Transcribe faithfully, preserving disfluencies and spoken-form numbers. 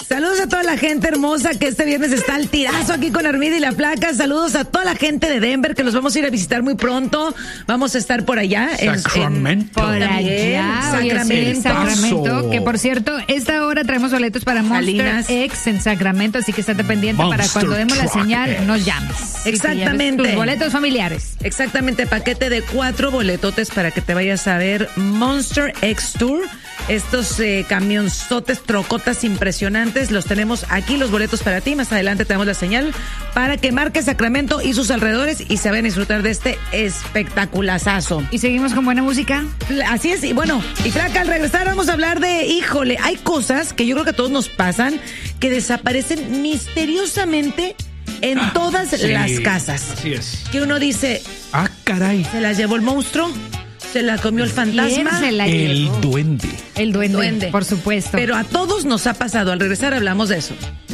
Saludos a toda la gente hermosa que este viernes está al tirazo aquí con Armida y la Flaca. Saludos a toda la gente de Denver que los vamos a ir a visitar muy pronto. Vamos a estar por allá. Sacramento. En, en, por allá. Sacramento. Sacramento. Que por cierto, esta hora traemos boletos para Monster Salinas. X en Sacramento, así que estate pendiente Monster para cuando demos la Truck señal, X. nos llames. Exactamente. Tus boletos familiares. Exactamente, paquete de cuatro boletotes para que te vayas a ver Monster X Tour. Estos eh, camionzotes, trocotas impresionantes, los tenemos aquí, los boletos para ti. Más adelante te damos la señal para que marques Sacramento y sus alrededores y se vayan a disfrutar de este espectaculazazo. ¿Y seguimos con buena música? Así es, y bueno, y Flaca, al regresar vamos a hablar de, híjole, hay cosas que yo creo que a todos nos pasan que desaparecen misteriosamente en Ah, todas sí, las casas. Así es. Que uno dice, Ah, caray. ¿se las llevó el monstruo? ¿Se la comió el fantasma? ¿Quién se la El llevó? duende. El duende, Duende. por supuesto. Pero a todos nos ha pasado. Al regresar hablamos de eso.